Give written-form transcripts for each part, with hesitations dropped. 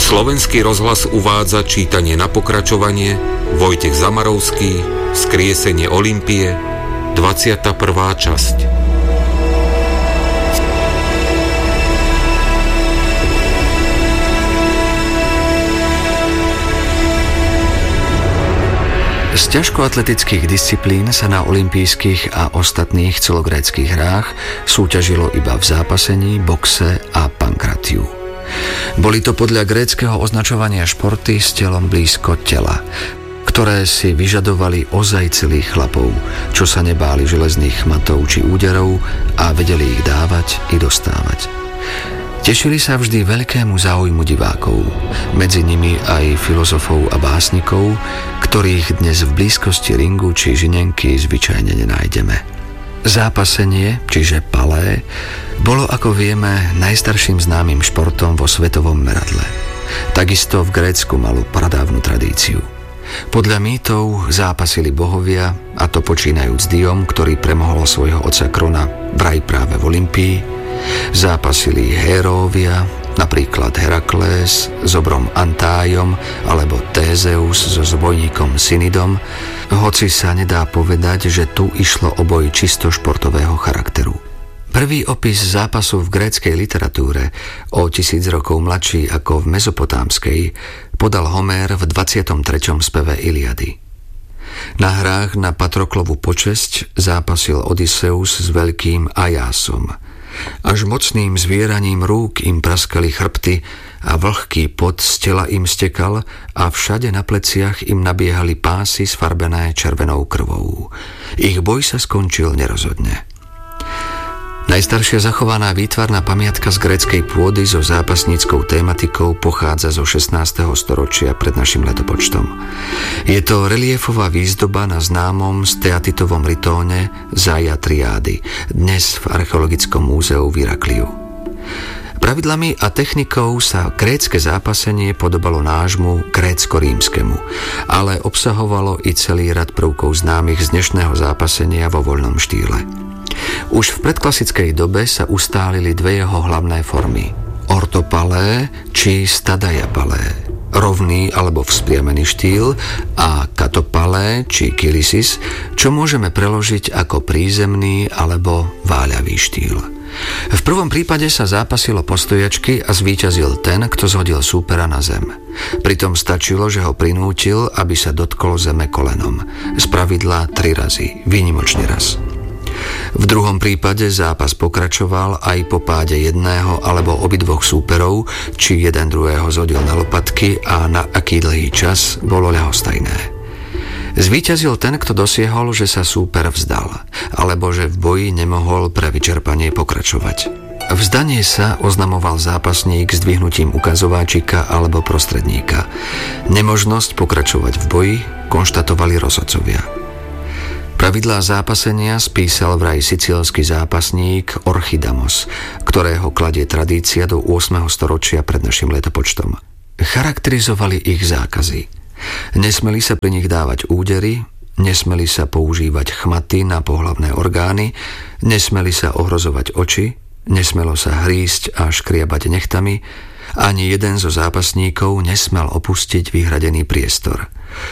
Slovenský rozhlas uvádza čítanie na pokračovanie Vojtech Zamarovský, Skriesenie Olympie, 21. časť. Z ťažkoatletických disciplín sa na olympijských a ostatných celogréckych hrách súťažilo iba v zápasení, boxe a pankratiu. Boli to podľa gréckeho označovania športy s telom blízko tela, ktoré si vyžadovali ozaj celých chlapov, čo sa nebáli železných chmatov či úderov a vedeli ich dávať i dostávať. Tešili sa vždy veľkému záujmu divákov, medzi nimi aj filozofov a básnikov, ktorých dnes v blízkosti ringu či žinenky zvyčajne nenájdeme. Zápasenie, čiže palé, bolo, ako vieme, najstarším známym športom vo svetovom meradle. Takisto v Grécku malo pradávnu tradíciu. Podľa mýtov zápasili bohovia, a to počínajúc Diom, ktorý premohol svojho otca Krona vraj práve v Olympii. Zápasili héróvia, napríklad Heraklés s obrom Antájom alebo Tézeus so zbojníkom Synidom, hoci sa nedá povedať, že tu išlo o boj čisto športového charakteru. Prvý opis zápasu v gréckej literatúre, o 1000 rokov mladší ako v mezopotámskej, podal Homér v 23. speve Iliady. Na hrách na Patroklovu počesť zápasil Odysseus s veľkým Ajásom. Až mocným zvieraním rúk im praskali chrbty a vlhký pot z tela im stekal a všade na pleciach im nabiehali pásy sfarbené červenou krvou. Ich boj sa skončil nerozhodne. Najstaršia zachovaná výtvarná pamiatka z gréckej pôdy so zápasníckou tématikou pochádza zo 16. storočia pred našim letopočtom. Je to reliefová výzdoba na známom steatitovom ritóne Zája Triády, dnes v Archeologickom múzeu v Irakliu. Pravidlami a technikou sa grécke zápasenie podobalo nášmu grécko-rímskemu, ale obsahovalo i celý rad prvkov známych z dnešného zápasenia vo voľnom štýle. Už v predklasickej dobe sa ustálili dve jeho hlavné formy. Ortopalé či stadajapalé, rovný alebo vzpriamený štýl, a katopalé či kilisis, čo môžeme preložiť ako prízemný alebo váľavý štýl. V prvom prípade sa zápasilo postojačky a zvíťazil ten, kto zhodil súpera na zem. Pritom stačilo, že ho prinútil, aby sa dotkol zeme kolenom. Spravidla 3 razy, výnimočne raz. V druhom prípade zápas pokračoval aj po páde jedného alebo obidvoch súperov, či jeden druhého zhodil na lopatky a na aký dlhý čas bolo ľahostajné. Zvíťazil ten, kto dosiehol, že sa súper vzdal, alebo že v boji nemohol pre vyčerpanie pokračovať. Vzdanie sa oznamoval zápasník s dvihnutím ukazováčika alebo prostredníka. Nemožnosť pokračovať v boji konštatovali rozhodcovia. Pravidlá zápasenia spísal vraj sicílsky zápasník Orchidamos, ktorého kladie tradícia do 8. storočia pred našim letopočtom. Charakterizovali ich zákazy. Nesmeli sa pri nich dávať údery, nesmeli sa používať chmaty na pohlavné orgány, nesmeli sa ohrozovať oči, nesmelo sa hrísť a škriabať nechtami, ani jeden zo zápasníkov nesmel opustiť vyhradený priestor.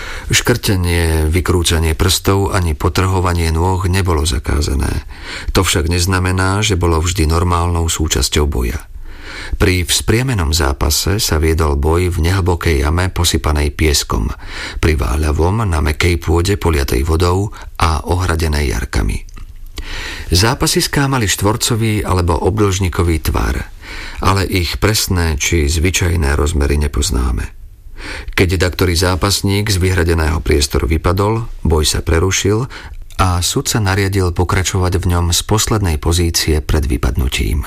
Škrtenie, vykrúcanie prstov ani potrhovanie nôh nebolo zakázané. To však neznamená, že bolo vždy normálnou súčasťou boja. Pri vzpriamenom zápase sa viedol boj v nehlbokej jame posypanej pieskom, pri váľavom na mäkkej pôde poliatej vodou a ohradenej jarkami. Zápasiská mali štvorcový alebo obdĺžnikový tvar, ale ich presné či zvyčajné rozmery nepoznáme. Keď daktorý zápasník z vyhradeného priestoru vypadol, boj sa prerušil a sudca nariadil pokračovať v ňom z poslednej pozície pred vypadnutím.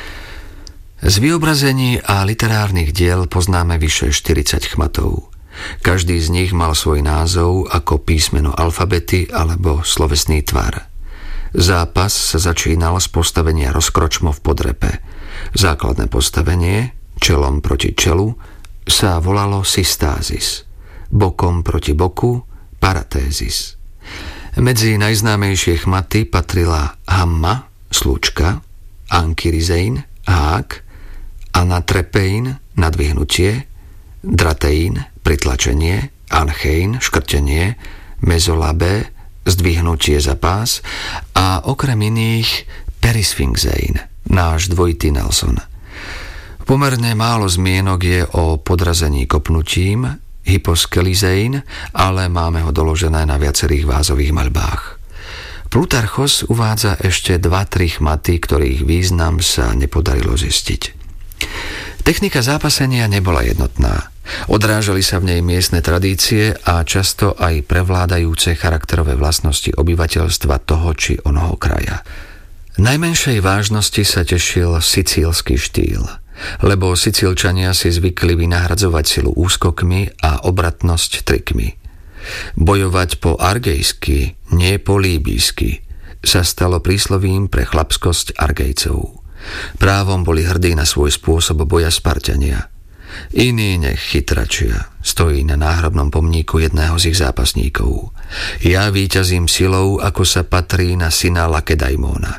Z vyobrazení a literárnych diel poznáme vyše 40 chmatov. Každý z nich mal svoj názov ako písmeno alfabety alebo slovesný tvar. Zápas sa začínal z postavenia rozkročmo v podrepe. Základné postavenie, čelom proti čelu, sa volalo systázis, bokom proti boku paratézis. Medzi najznámejšie chmaty patrila hamma, slučka, ankirizein, hák, anatrepein, nadvihnutie, dratein, pritlačenie, anchein, škrtenie, mezolabé, zdvihnutie za pás a okrem iných perisfinxein, náš dvojitý Nelson. Pomerne málo zmienok je o podrazení kopnutím, hyposkelizein, ale máme ho doložené na viacerých vázových maľbách. Plutarchos uvádza ešte 2-3 chmaty, ktorých význam sa nepodarilo zistiť. Technika zápasenia nebola jednotná. Odrážali sa v nej miestne tradície a často aj prevládajúce charakterové vlastnosti obyvateľstva toho či onoho kraja. Najmenšej vážnosti sa tešil sicílsky štýl, lebo Sicílčania si zvykli vynahradzovať silu úskokmi a obratnosť trikmi. Bojovať po argejsky, nie po líbijsky, sa stalo príslovím pre chlapskosť Argejcov. Právom boli hrdí na svoj spôsob boja Spartania. Iný nech chytračia, stojí na náhrobnom pomníku jedného z ich zápasníkov. Ja víťazím silou, ako sa patrí na syna Lakedaimóna.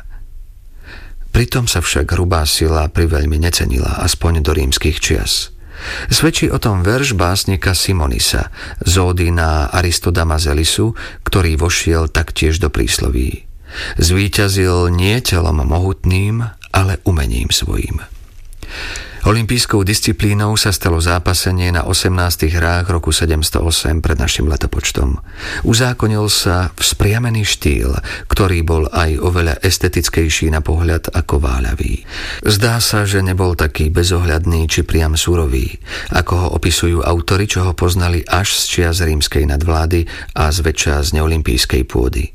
Pritom sa však hrubá sila priveľmi necenila, aspoň do rímskych čias. Svedčí o tom verš básnika Simonisa z ódy na Aristodama z Elisu, ktorý vošiel taktiež do prísloví. Zvíťazil nie telom mohutným, ale umením svojím. Olympijskou disciplínou sa stalo zápasenie na 18. hrách roku 708 pred našim letopočtom. Uzákonil sa vzpriamený štýl, ktorý bol aj oveľa estetickejší na pohľad ako váľavý. Zdá sa, že nebol taký bezohľadný či priam surový, ako ho opisujú autori, čo ho poznali až z čias rímskej nadvlády a zväčša z neolympijskej pôdy.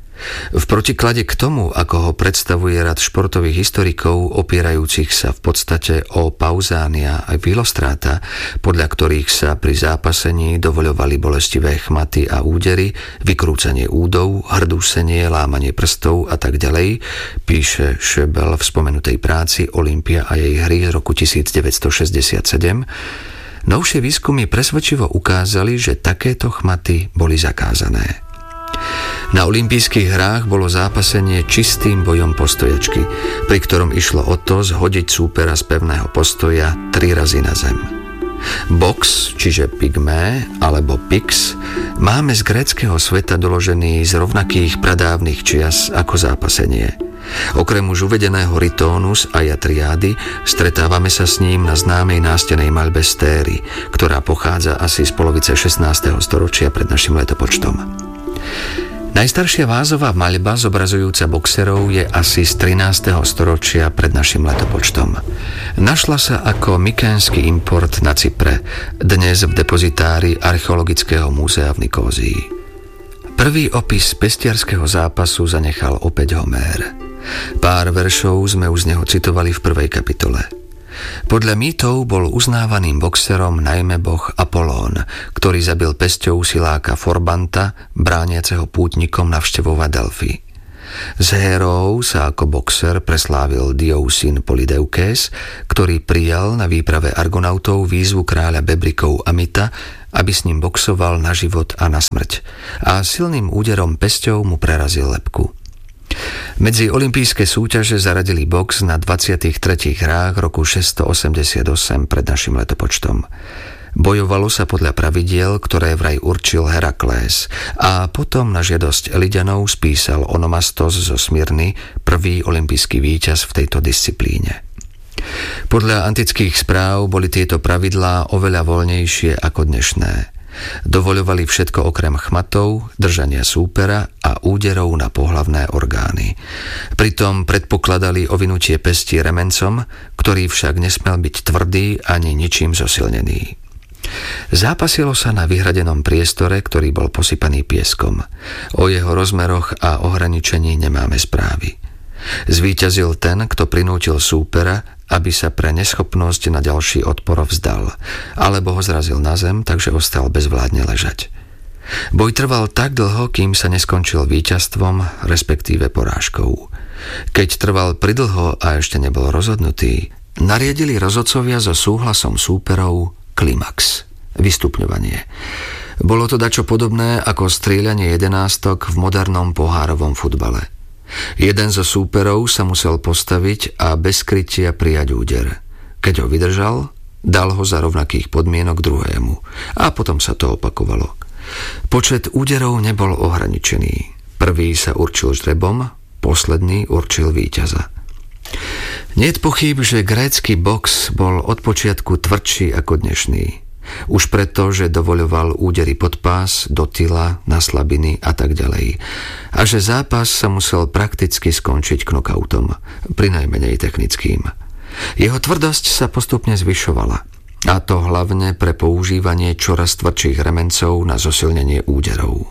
V protiklade k tomu, ako ho predstavuje rad športových historikov, opierajúcich sa v podstate o Pausania a Filostráta, podľa ktorých sa pri zápasení dovoľovali bolestivé chmaty a údery, vykrúcanie údov, hrdúsenie, lámanie prstov a tak ďalej, píše Schöbel v spomenutej práci Olympia a jej hry z roku 1967, novšie výskumy presvedčivo ukázali, že takéto chmaty boli zakázané. Na olympijských hrách bolo zápasenie čistým bojom postojačky, pri ktorom išlo o to zhodiť súpera z pevného postoja 3 razy na zem. Box, čiže pygmé alebo pix, máme z gréckeho sveta doložený z rovnakých pradávnych čias ako zápasenie. Okrem už uvedeného ritónus a jatriády stretávame sa s ním na známej nástenej maľbe Stéry, ktorá pochádza asi z polovice 16. storočia pred našim letopočtom. Najstaršia vázová maľba zobrazujúca boxerov je asi z 13. storočia pred našim letopočtom. Našla sa ako mykénsky import na Cypre, dnes v depozitári Archeologického múzea v Nikózii. Prvý opis pestiarského zápasu zanechal opäť Homér. Pár veršov sme už z neho citovali v prvej kapitole. Podľa mýtov bol uznávaným boxerom najmä boh Apolón, ktorý zabil pesťou siláka Forbanta, brániaceho pútnikom navštevovať Delfy. Z Hérou sa ako boxer preslávil Diosyn Polydeukés, ktorý prijal na výprave argonautov výzvu kráľa Bebrikov Amita, aby s ním boxoval na život a na smrť, a silným úderom pesťou mu prerazil lebku. Medzi olympijské súťaže zaradili box na 23. hrách roku 688 pred našim letopočtom. Bojovalo sa podľa pravidiel, ktoré vraj určil Heraklés, a potom na žiadosť Eliďanov spísal Onomastos zo Smyrny, prvý olympijský víťaz v tejto disciplíne. Podľa antických správ boli tieto pravidlá oveľa voľnejšie ako dnešné. Dovoľovali všetko okrem chmatov, držania súpera a úderov na pohlavné orgány. Pritom predpokladali ovinutie pesti remencom, ktorý však nesmel byť tvrdý ani ničím zosilnený. Zápasilo sa na vyhradenom priestore, ktorý bol posypaný pieskom. O jeho rozmeroch a ohraničení nemáme správy. Zvíťazil ten, kto prinútil súpera, aby sa pre neschopnosť na ďalší odpor vzdal, alebo ho zrazil na zem, takže ostal bezvládne ležať. Boj trval tak dlho, kým sa neskončil víťazstvom, respektíve porážkou. Keď trval pridlho a ešte nebol rozhodnutý, nariadili rozhodcovia so súhlasom súperov klimax, vystupňovanie. Bolo to dačo podobné ako strieľanie jedenástok v modernom pohárovom futbale. Jeden zo súperov sa musel postaviť a bez krytia prijať úder. Keď ho vydržal, dal ho za rovnakých podmienok druhému a potom sa to opakovalo. Počet úderov nebol ohraničený. Prvý sa určil žrebom, posledný určil víťaza. Niet pochyb, že grécky box bol od počiatku tvrdší ako dnešný. Už preto, že dovoľoval údery pod pás, do tyla, na slabiny a tak ďalej. A že zápas sa musel prakticky skončiť knockoutom, prinajmenej technickým. Jeho tvrdosť sa postupne zvyšovala. A to hlavne pre používanie čoraz tvrdších remencov na zosilnenie úderov.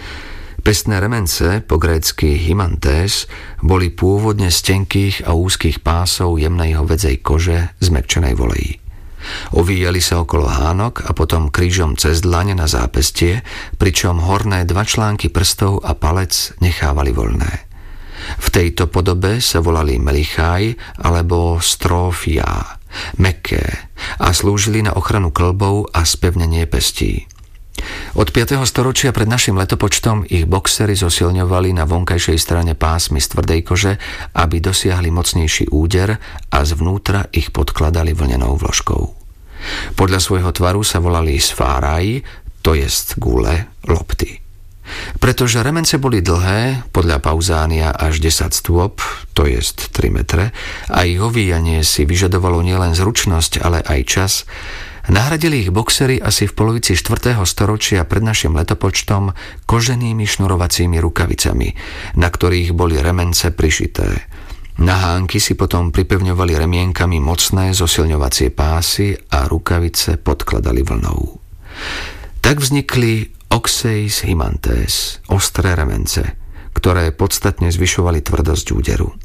Pestné remence, po grécky hymantés, boli pôvodne z tenkých a úzkých pásov jemnej hovedzej kože zmäkčenej volejí. Ovíjali sa okolo hánok a potom krížom cez dlaň na zápestie, pričom horné 2 články prstov a palec nechávali voľné. V tejto podobe sa volali melichaj alebo strófiá, mäkké, a slúžili na ochranu kĺbov a spevnenie pestí. Od 5. storočia pred našim letopočtom ich boxery zosilňovali na vonkajšej strane pásmy z tvrdej kože, aby dosiahli mocnejší úder a zvnútra ich podkladali vlnenou vložkou. Podľa svojho tvaru sa volali sfáraj, to jest gule, lopty. Pretože remence boli dlhé, podľa Pauzánia až 10 stôp, to jest 3 metre, a ich ovíjanie si vyžadovalo nielen zručnosť, ale aj čas, nahradili ich boxery asi v polovici 4. storočia pred našim letopočtom koženými šnurovacími rukavicami, na ktorých boli remence prišité. Na hánky si potom pripevňovali remienkami mocné zosilňovacie pásy a rukavice podkladali vlnou. Tak vznikli oxeis hymantés, ostré remence, ktoré podstatne zvyšovali tvrdosť úderu.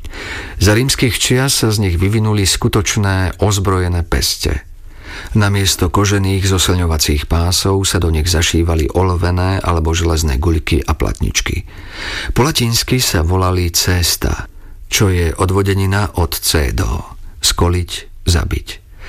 Za rímskych čias sa z nich vyvinuli skutočné ozbrojené peste. Namiesto kožených zosilňovacích pásov sa do nich zašívali olovené alebo železné guľky a platničky. Po latinsky sa volali cesta, čo je odvodenina od cedo, skoliť, zabiť.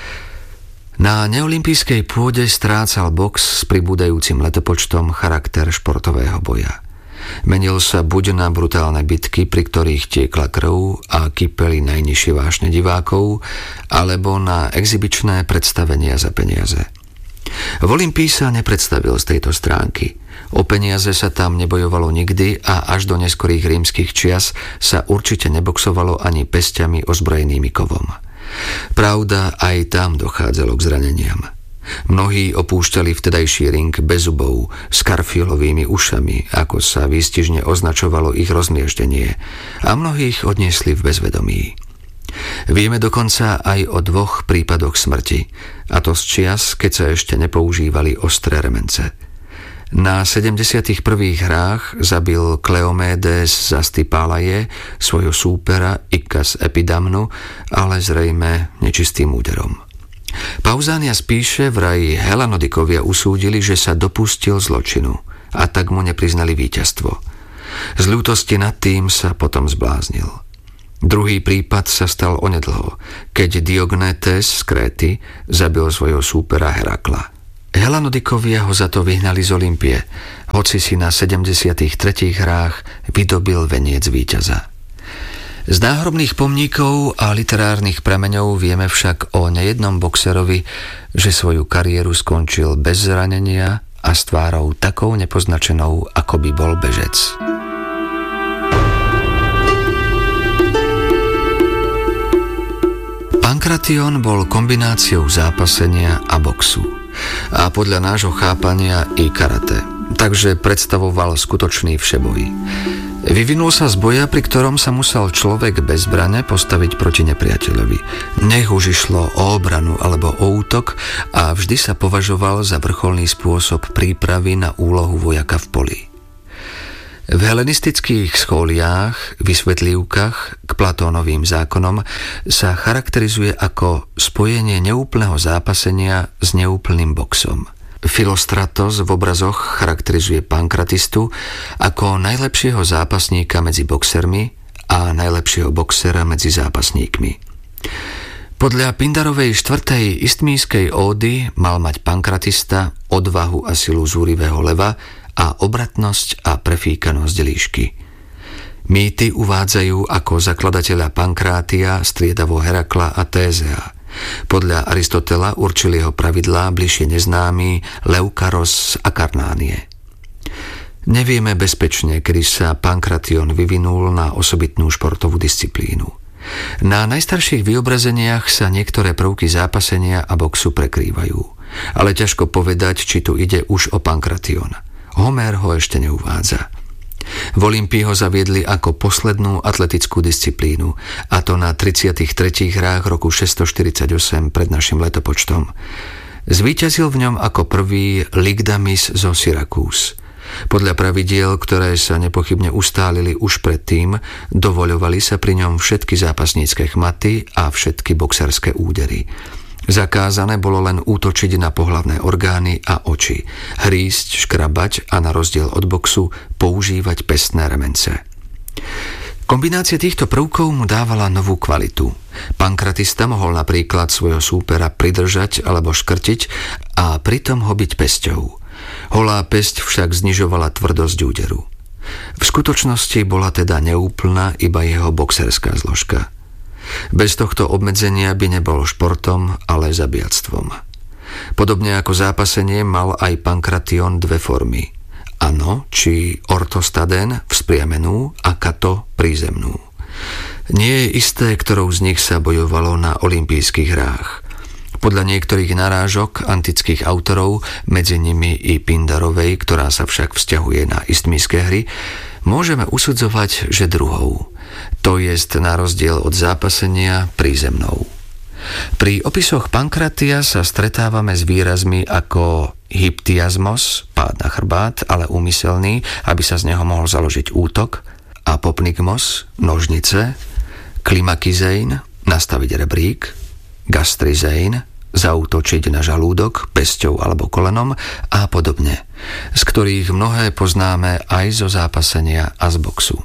Na neolympijskej pôde strácal box s pribúdajúcim letopočtom charakter športového boja. Menil sa buď na brutálne bitky, pri ktorých tiekla krv a kypeli najnižšie vášne divákov, alebo na exibičné predstavenia za peniaze. V Olympii sa nepredstavil z tejto stránky. O peniaze sa tam nebojovalo nikdy a až do neskorých rímskych čias sa určite neboxovalo ani pesťami ozbrojenými kovom. Pravda, aj tam dochádzalo k zraneniam. Mnohí opúšťali vtedajší ring bez zubov, s karfiolovými ušami, ako sa výstižne označovalo ich rozmieždenie, a mnohých odniesli v bezvedomí. Vieme dokonca aj o 2 prípadoch smrti, a to z čias, keď sa ešte nepoužívali ostré remence. Na 71. hrách zabil Kleomédes z Astipálaje svojho súpera Ikkas Epidamnu, ale zrejme nečistým úderom. Pausanias píše, vraj Helanodikovia usúdili, že sa dopustil zločinu a tak mu nepriznali víťazstvo. Z ľútosti nad tým sa potom zbláznil. Druhý prípad sa stal onedlho, keď Diognetes z Kréty zabil svojho súpera Herakla. Helanodikovia ho za to vyhnali z Olympie, hoci si na 73. hrách vydobil veniec víťaza. Z náhrobných pomníkov a literárnych prameňov vieme však o nejednom boxerovi, že svoju kariéru skončil bez zranenia a s tvárou takou nepoznačenou, ako by bol bežec. Pankration bol kombináciou zápasenia a boxu a podľa nášho chápania i karate, takže predstavoval skutočný všeboj. Vyvinul sa z boja, pri ktorom sa musel človek bez zbrane postaviť proti nepriateľovi. Nech už išlo o obranu alebo o útok, a vždy sa považoval za vrcholný spôsob prípravy na úlohu vojaka v poli. V helenistických schóliách, vysvetlívkach k Platónovým zákonom sa charakterizuje ako spojenie neúplného zápasenia s neúplným boxom. Filostratos v obrazoch charakterizuje pankratistu ako najlepšieho zápasníka medzi boxermi a najlepšieho boxera medzi zápasníkmi. Podľa Pindarovej 4. istmískej ódy mal mať pankratista odvahu a silu zúrivého leva a obratnosť a prefíkanosť líšky. Mýty uvádzajú ako zakladateľa Pankrátia striedavo Herakla a Tézea. Podľa Aristotela určili jeho pravidlá bližšie neznámy Leukaros z Akarnánie. Nevieme bezpečne, kedy sa Pankration vyvinul na osobitnú športovú disciplínu. Na najstarších vyobrazeniach sa niektoré prvky zápasenia a boxu prekrývajú, ale ťažko povedať, či tu ide už o Pankration. Homér ho ešte neuvádza. V Olympii ho zaviedli ako poslednú atletickú disciplínu, a to na 33. hrách roku 648 pred našim letopočtom. Zvíťazil v ňom ako prvý Lygdamis zo Syrakús. Podľa pravidiel, ktoré sa nepochybne ustálili už predtým, dovoľovali sa pri ňom všetky zápasnícke chmaty a všetky boxerské údery. Zakázané bolo len útočiť na pohlavné orgány a oči, hrísť, škrabať a na rozdiel od boxu používať pestné remence. Kombinácia týchto prvkov mu dávala novú kvalitu. Pankratista mohol napríklad svojho súpera pridržať alebo škrtiť a pritom ho byť pesťou. Holá pesť však znižovala tvrdosť úderu. V skutočnosti bola teda neúplná iba jeho boxerská zložka. Bez tohto obmedzenia by nebol športom, ale zabijactvom. Podobne ako zápasenie mal aj Pankration dve formy. Ano, či ortostaden, vzpriamenú, a kato, prízemnú. Nie je isté, ktorou z nich sa bojovalo na olympijských hrách. Podľa niektorých narážok antických autorov, medzi nimi i Pindarovej, ktorá sa však vzťahuje na istmijské hry, môžeme usudzovať, že druhou, to jest na rozdiel od zápasenia prízemnou. Pri opisoch Pankratia sa stretávame s výrazmi ako hyptiazmos, pád na chrbát, ale úmyselný, aby sa z neho mohol založiť útok, apopnigmos, nožnice, klimakizein, nastaviť rebrík, gastrizein, zaútočiť na žalúdok, pesťou alebo kolenom a podobne, z ktorých mnohé poznáme aj zo zápasenia a z boxu.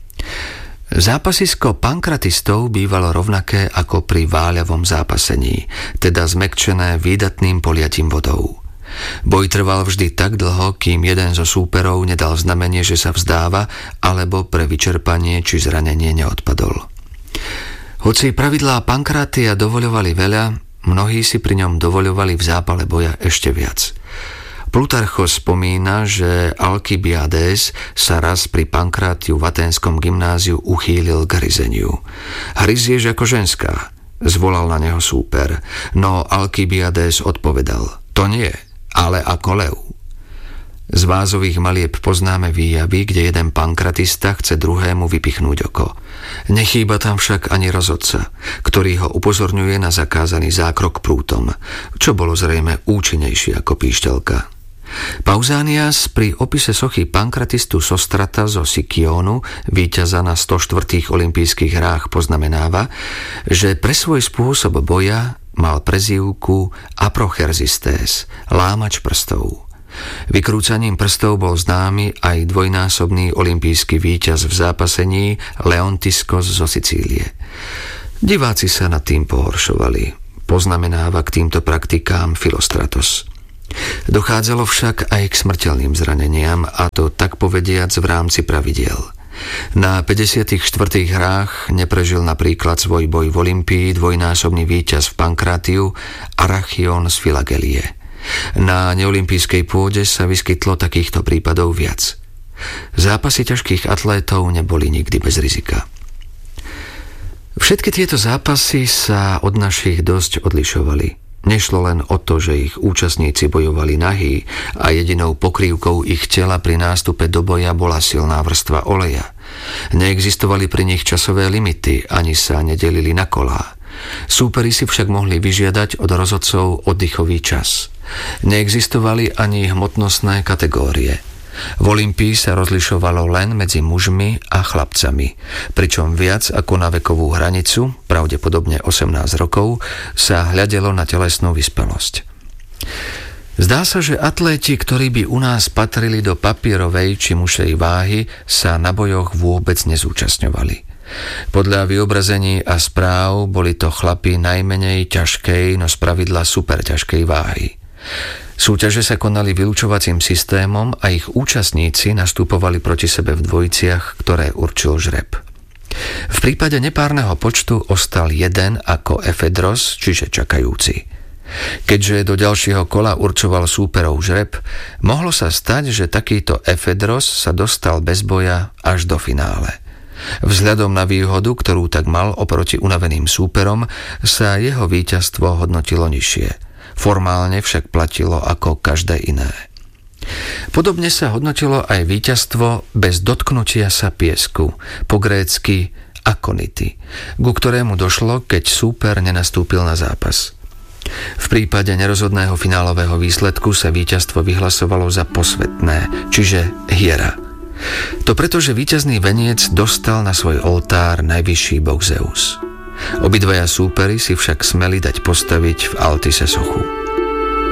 Zápasisko pankratistov bývalo rovnaké ako pri váľavom zápasení, teda zmäkčené výdatným poliatím vodou. Boj trval vždy tak dlho, kým jeden zo súperov nedal znamenie, že sa vzdáva, alebo pre vyčerpanie či zranenie neodpadol. Hoci pravidlá Pankratia dovoľovali veľa, mnohí si pri ňom dovoľovali v zápale boja ešte viac. Plutarchos spomína, že Alkibiades sa raz pri Pankrátiu v aténskom gymnáziu uchýlil k hryzeniu. Hryzieš ako ženská, zvolal na neho súper, no Alkibiades odpovedal, to nie, ale ako lev. Z vázových malieb poznáme výjavy, kde jeden pankratista chce druhému vypichnúť oko. Nechýba tam však ani rozhodca, ktorý ho upozorňuje na zakázaný zákrok prútom, čo bolo zrejme účinnejšie ako píšťalka. Pausanias pri opise sochy pankratistu Sostrata zo Sikionu, víťaza na 104. olympijských hrách, poznamenáva, že pre svoj spôsob boja mal prezývku aprocherzistés, lámač prstov. Vykrúcaním prstov bol známy aj dvojnásobný olympijský víťaz v zápasení Leontiskos zo Sicílie. Diváci sa nad tým pohoršovali, poznamenáva k týmto praktikám Filostratos. Dochádzalo však aj k smrteľným zraneniam, a to tak povediac v rámci pravidiel. Na 54. hrách neprežil napríklad svoj boj v Olympii dvojnásobný víťaz v Pankrátiu Arachion z Filagelie. Na neolympijskej pôde sa vyskytlo takýchto prípadov viac. Zápasy ťažkých atlétov neboli nikdy bez rizika. Všetky tieto zápasy sa od našich dosť odlišovali. Nešlo len o to, že ich účastníci bojovali nahí a jedinou pokrývkou ich tela pri nástupe do boja bola silná vrstva oleja. Neexistovali pri nich časové limity, ani sa nedelili na kolá. Súperi si však mohli vyžiadať od rozhodcov oddychový čas. Neexistovali ani hmotnostné kategórie. V Olympii sa rozlišovalo len medzi mužmi a chlapcami, pričom viac ako na vekovú hranicu, pravdepodobne 18 rokov, sa hľadelo na telesnú vyspelosť. Zdá sa, že atléti, ktorí by u nás patrili do papierovej či mušej váhy, sa na bojoch vôbec nezúčastňovali. Podľa vyobrazení a správ boli to chlapi najmenej ťažkej, no spravidla super ťažkej váhy. Súťaže sa konali vylučovacím systémom a ich účastníci nastupovali proti sebe v dvojiciach, ktoré určil žreb. V prípade nepárneho počtu ostal jeden ako efedros, čiže čakajúci. Keďže do ďalšieho kola určoval súperov žreb, mohlo sa stať, že takýto efedros sa dostal bez boja až do finále. Vzhľadom na výhodu, ktorú tak mal oproti unaveným súperom, sa jeho víťazstvo hodnotilo nižšie. Formálne však platilo ako každé iné. Podobne sa hodnotilo aj víťazstvo bez dotknutia sa piesku, po grécky akonity, ku ktorému došlo, keď súper nenastúpil na zápas. V prípade nerozhodného finálového výsledku sa víťazstvo vyhlasovalo za posvätné, čiže hiera. To preto, že víťazný veniec dostal na svoj oltár najvyšší boh Zeus. Obidvaja súperi si však smeli dať postaviť v Altise sochu.